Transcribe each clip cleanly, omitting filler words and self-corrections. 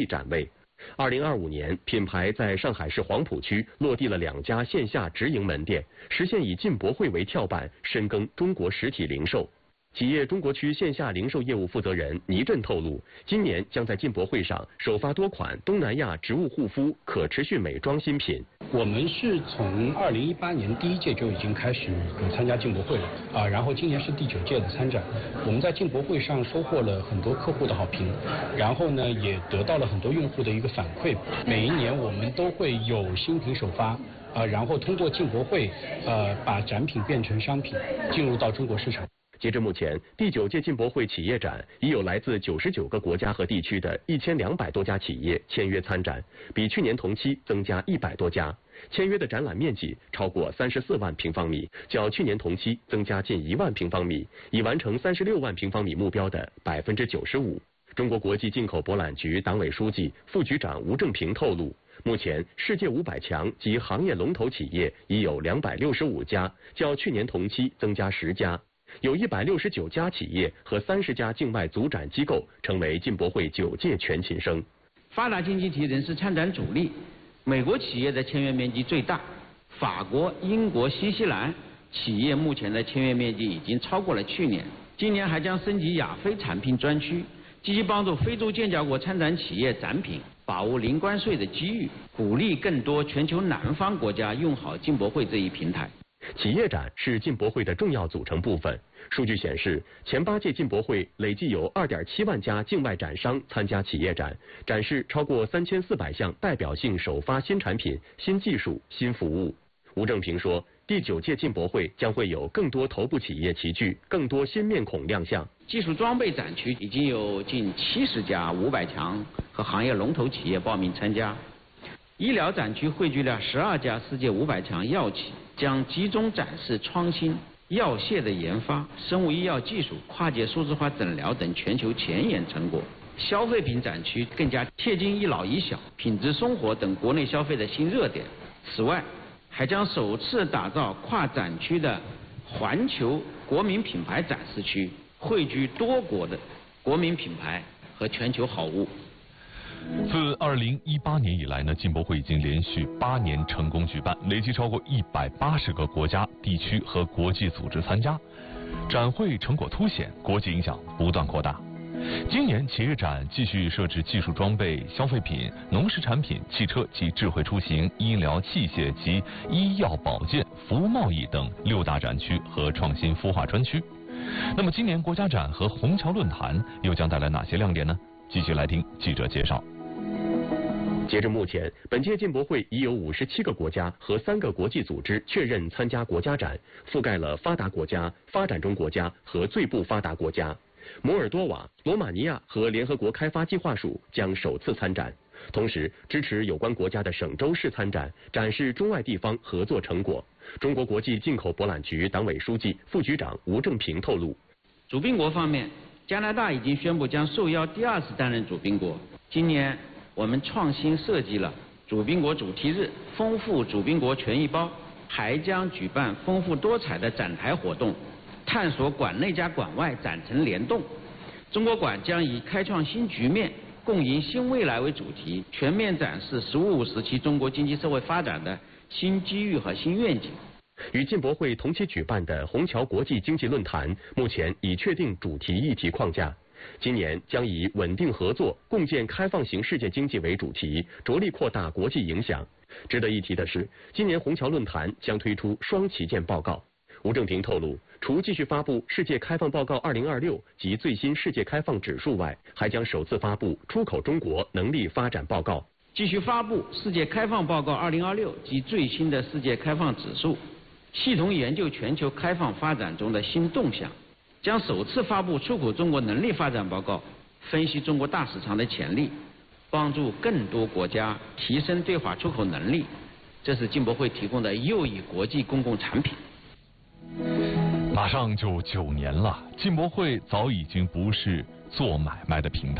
立展位。2025年，品牌在上海市黄浦区落地了2家线下直营门店，实现以进博会为跳板，深耕中国实体零售。企业中国区线下零售业务负责人倪震透露，今年将在进博会上首发多款东南亚植物护肤、可持续美妆新品。 我们是从2018年第1届就已经开始参加进博会了然后今年是第9届的参展。我们在进博会上收获了很多客户的好评，然后呢也得到了很多用户的一个反馈。每一年我们都会有新品首发。然后通过进博会，把展品变成商品，进入到中国市场。 截至目前，第9届进博会企业展已有来自99个国家和地区的1200多家企业签约参展，比去年同期增加100多家。签约的展览面积超过34万平方米，较去年同期增加近1万平方米，已完成36万平方米目标的95%。中国国际进口博览局党委书记、副局长吴正平透露，目前世界500强及行业龙头企业已有265家，较去年同期增加10家。有169家企业和30家境外组展机构成为进博会9届全勤生。 发达经济体仍是参展主力，美国企业的签约面积最大，法国、英国、新西兰企业目前的签约面积已经超过了去年。今年还将升级亚非产品专区，积极帮助非洲建交国参展企业展品，把握零关税的机遇，鼓励更多全球南方国家用好进博会这一平台。 企业展是进博会的重要组成部分。数据显示，前8届进博会累计有2.7万家境外展商参加企业展，展示超过3400项代表性首发新产品、新技术、新服务。吴正平说，第9届进博会将会有更多头部企业齐聚，更多新面孔亮相。 技术装备展区已经有近70家500强和行业龙头企业报名参加。医疗展区汇聚了12家世界500强药企，将集中展示创新、药械的研发、生物医药技术、跨界数字化诊疗等全球前沿成果。消费品展区更加贴近一老一小、品质生活等国内消费的新热点。此外，还将首次打造跨展区的环球国民品牌展示区，汇聚多国的国民品牌和全球好物。 自2018年以来呢，进博会已经连续8年成功举办，累计超过180个国家、地区和国际组织参加，展会成果凸显，国际影响不断扩大。今年企业展继续设置技术装备、消费品、农食产品、汽车及智慧出行、医疗器械及医药保健、服务贸易等6大展区和创新孵化专区。那么今年国家展和虹桥论坛又将带来哪些亮点呢？继续来听记者介绍。 截至目前，本届进博会已有57个国家和3个国际组织确认参加国家展，覆盖了发达国家、发展中国家和最不发达国家。摩尔多瓦、罗马尼亚和联合国开发计划署将首次参展，同时支持有关国家的省州市参展，展示中外地方合作成果。中国国际进口博览局党委书记、副局长吴正平透露， 主宾国方面，加拿大已经宣布将受邀第2次担任主宾国。今年我们创新设计了主宾国主题日，丰富主宾国权益包，还将举办丰富多彩的展台活动，探索馆内加馆外展陈联动。中国馆将以开创新局面、共赢新未来为主题，全面展示15时期中国经济社会发展的新机遇和新愿景。 与进博会同期举办的虹桥国际经济论坛目前已确定主题议题框架，今年将以稳定合作、共建开放型世界经济为主题，着力扩大国际影响。值得一提的是，今年虹桥论坛将推出双旗舰报告。吴正平透露，除继续发布《世界开放报告2026》及最新世界开放指数外，还将首次发布出口中国能力发展报告。 继续发布《世界开放报告2026》及最新的世界开放指数，系统研究全球开放发展中的新动向。将首次发布出口中国能力发展报告，分析中国大市场的潜力，帮助更多国家提升对华出口能力。这是进博会提供的又一国际公共产品。 马上就9年了，进博会早已经不是做买卖的平台，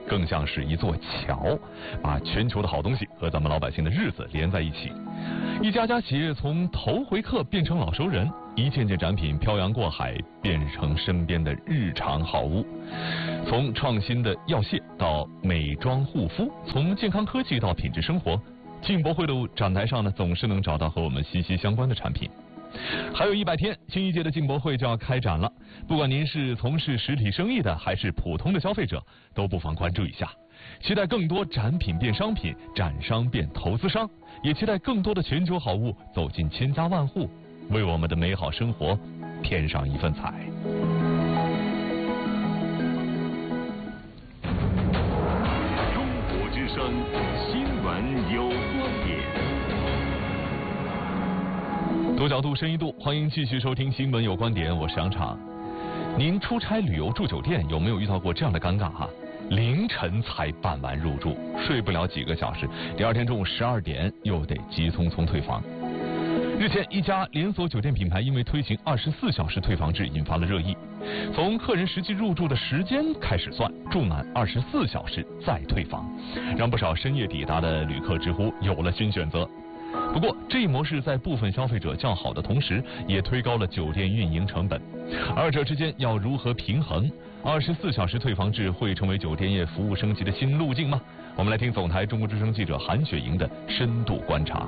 更像是一座桥，把全球的好东西和咱们老百姓的日子连在一起。一家家企业从头回客变成老熟人，一件件展品漂洋过海，变成身边的日常好物。从创新的药械到美妆护肤，从健康科技到品质生活，进博会的展台上呢，总是能找到和我们息息相关的产品。还有100天，新一届的进博会就要开展了。不管您是从事实体生意的，还是普通的消费者，都不妨关注一下。期待更多展品变商品，展商变投资商，也期待更多的全球好物走进千家万户，为我们的美好生活添上一份彩。 中国之声新闻有观点。 多角度，深一度，欢迎继续收听新闻有观点，我是杨畅。您出差旅游住酒店有没有遇到过这样的尴尬哈？凌晨才办完入住，睡不了几个小时，第二天中午12点又得急匆匆退房。日前，一家连锁酒店品牌因为推行24小时退房制引发了热议，从客人实际入住的时间开始算，住满24小时再退房，让不少深夜抵达的旅客直呼有了新选择。不过，这一模式在部分消费者叫好的同时，也推高了酒店运营成本。二者之间要如何平衡？24小时退房制会成为酒店业服务升级的新路径吗？我们来听总台中国之声记者韩雪莹的深度观察。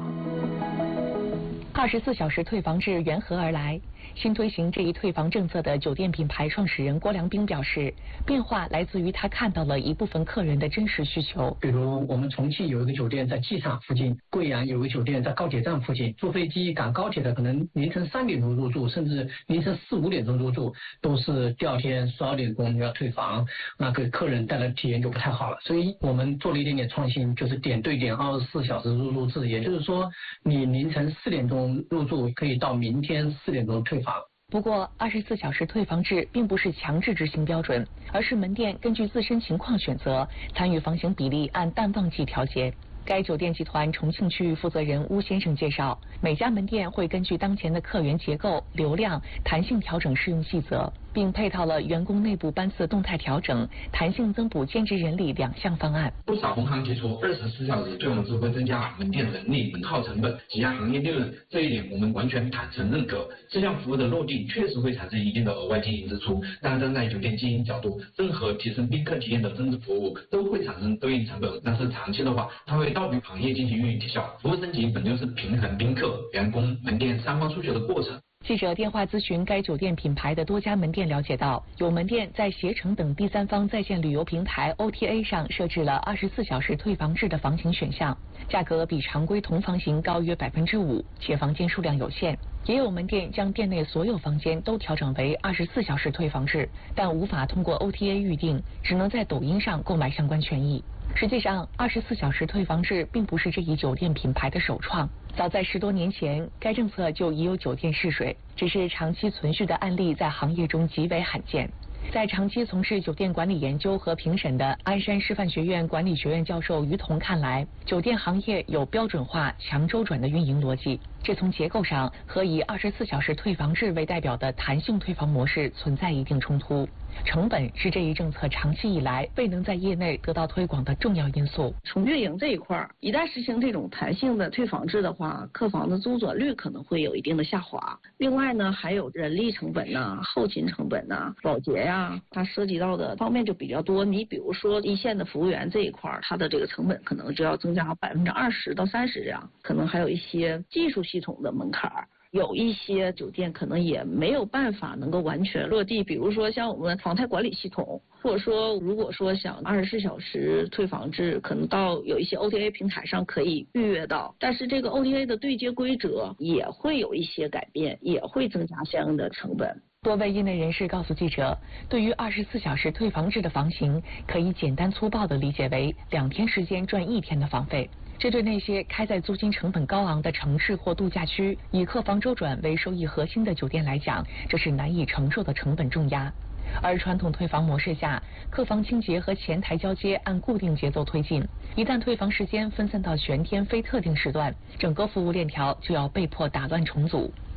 24小时退房制缘何而来？新推行这一退房政策的酒店品牌创始人郭良斌表示，变化来自于他看到了一部分客人的真实需求。 比如我们重庆有一个酒店在机场附近，贵阳有个酒店在高铁站附近，坐飞机赶高铁的可能凌晨3点钟入住，甚至凌晨4、5点钟入住，都是第二天12点钟要退房，那给客人带来的体验就不太好了。所以我们做了一点点创新，就是点对点24小时入住制，也就是说你凌晨4点钟入住，可以到明天4点钟退房。 不过，24小时退房制并不是强制执行标准，而是门店根据自身情况选择，参与房型比例按淡旺季调节。该酒店集团重庆区域负责人邬先生介绍，每家门店会根据当前的客源结构、流量，弹性调整适用细则，并配套了员工内部班次动态调整、弹性增补兼职人力2项方案。 不少同行提出，24小时退房制会增加门店人力、门号成本，挤压行业利润，这一点我们完全坦诚认可。这项服务的落地确实会产生一定的额外经营支出，但站在酒店经营角度，任何提升宾客体验的增值服务都会产生对应成本，但是长期的话，它会倒逼行业进行运营提效。服务升级本就是平衡宾客、员工、门店3方诉求的过程。 记者电话咨询该酒店品牌的多家门店了解到，有门店在携程等第三方在线旅游平台 OTA 上设置了24小时退房制的房型选项，价格比常规同房型高约5%，且房间数量有限。也有门店将店内所有房间都调整为24小时退房制，但无法通过 OTA 预订，只能在抖音上购买相关权益。实际上，24小时退房制并不是这一酒店品牌的首创。早在10多年前，该政策就已有酒店试水，只是长期存续的案例在行业中极为罕见。在长期从事酒店管理研究和评审的鞍山师范学院管理学院教授于彤看来，酒店行业有标准化、强周转的运营逻辑，这从结构上和以24小时退房制为代表的弹性退房模式存在一定冲突。成本是这一政策长期以来未能在业内得到推广的重要因素。 从运营这一块，一旦实行这种弹性的退房制的话，客房的周转率可能会有一定的下滑。另外呢，还有人力成本呐、后勤成本呐、保洁呀，它涉及到的方面就比较多。你比如说一线的服务员这一块，它的这个成本可能就要增加20%到30%这样，可能还有一些技术系统的门槛。有一些酒店可能也没有办法能够完全落地，比如说像我们房贷管理系统，或者说如果说想24小时退房制，可能到有一些 OTA 平台上可以预约到，但是这个 OTA 的对接规则也会有一些改变，也会增加相应的成本。 多位业内人士告诉记者，对于24小时退房制的房型，可以简单粗暴地理解为2天时间赚1天的房费。这对那些开在租金成本高昂的城市或度假区，以客房周转为收益核心的酒店来讲，这是难以承受的成本重压。而传统退房模式下，客房清洁和前台交接按固定节奏推进，一旦退房时间分散到全天非特定时段，整个服务链条就要被迫打乱重组。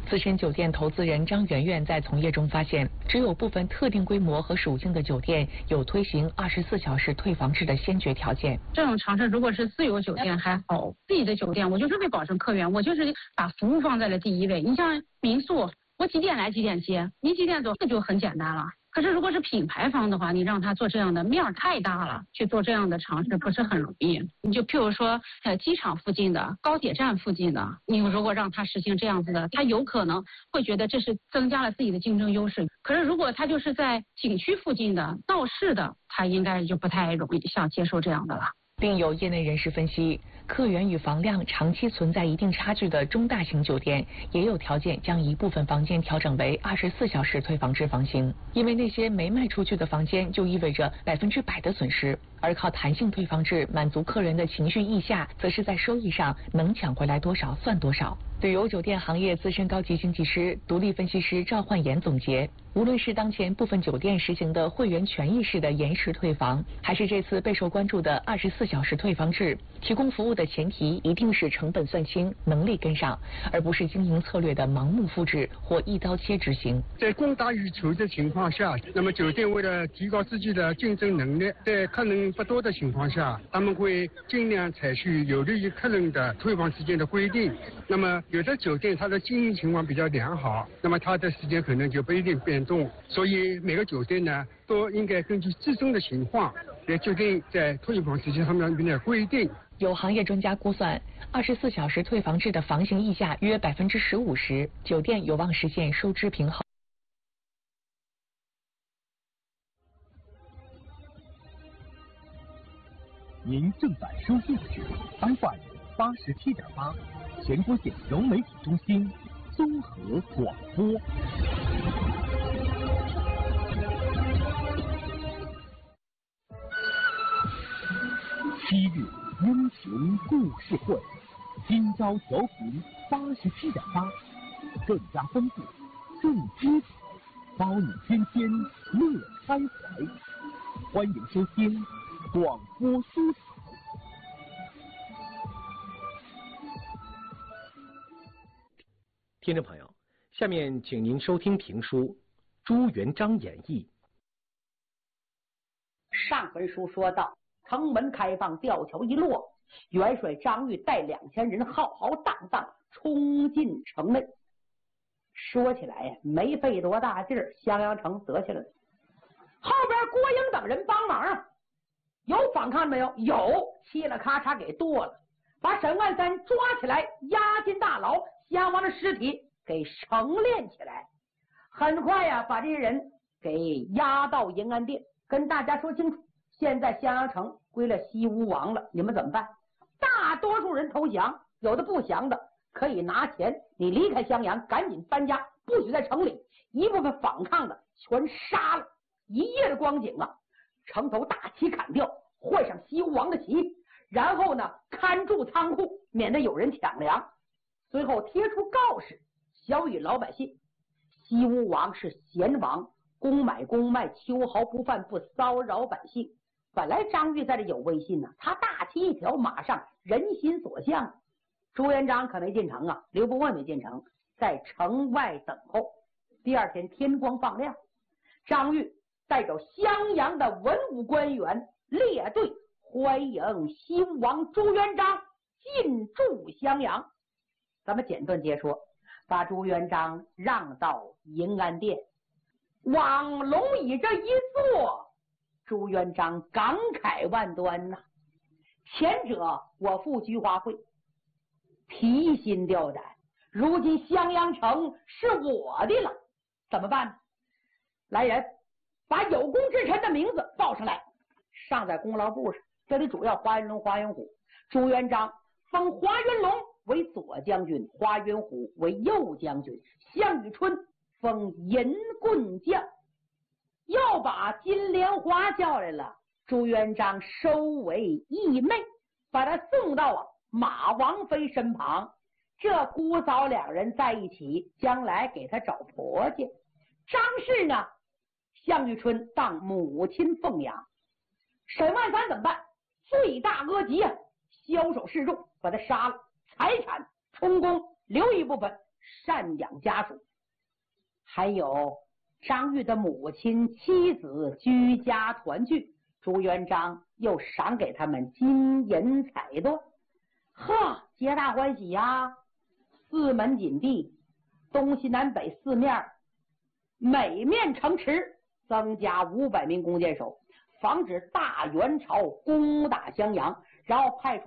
资深酒店投资人张媛媛在从业中发现，只有部分特定规模和属性的酒店有推行24小时退房制的先决条件。 这种尝试如果是自由酒店还好，自己的酒店我就是为保证客源，我就是把服务放在了第一位。你像民宿，我几点来几点接，你几点走，这就很简单了。可是如果是品牌方的话，你让他做这样的面儿太大了，去做这样的尝试不是很容易。你就譬如说，机场附近的、高铁站附近的，你如果让他实行这样子的，他有可能会觉得这是增加了自己的竞争优势。可是如果他就是在景区附近的、闹市的，他应该就不太容易想接受这样的了。 另有业内人士分析，客源与房量长期存在一定差距的中大型酒店，也有条件将一部分房间调整为24小时退房制房型。因为那些没卖出去的房间，就意味着100%的损失。而靠弹性退房制满足客人的情绪溢价，则是在收益上能抢回来多少算多少。旅游酒店行业资深高级经济师、独立分析师赵焕言总结，无论是当前部分酒店实行的会员权益式的延时退房，还是这次备受关注的24小时退房制，提供服务的前提一定是成本算清、能力跟上，而不是经营策略的盲目复制或一刀切执行。 在供大于求的情况下，那么酒店为了提高自己的竞争能力，在客人不多的情况下，他们会尽量采取有利于客人的退房时间的规定。那么有的酒店它的经营情况比较良好，那么它的时间可能就不一定变动。所以每个酒店呢，都应该根据自身的情况来决定在退房时间上面的规定。 有行业专家估算，24小时退房制的房型溢价约15%时，酒店有望实现收支平衡。 您正在收听的是 FM87.8全国县融媒体中心综合广播。7日英雄故事会，今朝调频87.8，更加丰富，更精彩，包你天天乐开怀。欢迎收听广播书彩。听众朋友，下面请您收听评书《朱元璋演义》。 上回书说到，城门开放，吊桥一落，元帅张玉带2000人浩浩荡荡冲进城内。说起来呀，没费多大劲儿，襄阳城得下来了。后边郭英等人帮忙啊，有反抗没有？有，嘁了咔嚓给剁了，把沈万三抓起来，押进大牢，襄王的尸体给绳炼起来。很快呀，把这些人给押到银安殿，跟大家说清楚，现在襄阳城归了西吴王了，你们怎么办？大多数人投降，有的不降的可以拿钱，你离开襄阳，赶紧搬家，不许在城里。一部分反抗的全杀了。一夜的光景啊，城头大旗砍掉，换上西吴王的旗，然后呢，看住仓库，免得有人抢粮。随后贴出告示，晓谕老百姓：西吴王是贤王，公买公卖，秋毫不犯，不骚扰百姓。本来张玉在这有威信呢，他大旗一条，马上人心所向。朱元璋可没进城啊，刘伯温没进城，在城外等候。第二天天光放亮，张玉带着襄阳的文武官员列队欢迎西吴王朱元璋进驻襄阳。咱们简短截说，把朱元璋让到银安殿，往龙椅这一坐，朱元璋感慨万端呐。前者我赴菊花会，提心吊胆，如今襄阳城是我的了，怎么办呢？来人，把有功之臣的名字报上来，上在功劳簿上。这里主要华云龙、华云虎。朱元璋封华云龙为左将军，华云虎为右将军，项羽春封银棍将。又把金莲花叫来了，朱元璋收为义妹，把他送到马王妃身旁。这姑嫂两人在一起，将来给他找婆家。张氏呢，项羽春当母亲奉养。沈万三怎么办？罪大恶极啊，枭首示众，把他杀了，财产充公，留一部分赡养家属。还有张玉的母亲妻子居家团聚，朱元璋又赏给他们金银彩缎，呵，皆大欢喜呀！四门紧闭，东西南北四面每面城池增加500名弓箭手，防止大元朝攻打襄阳，然后派出